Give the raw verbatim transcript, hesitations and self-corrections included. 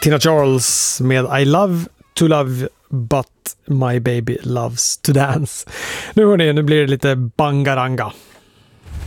Tina Charles med I love to love but my baby loves to dance. Nu hörni, nu blir det lite bangaranga.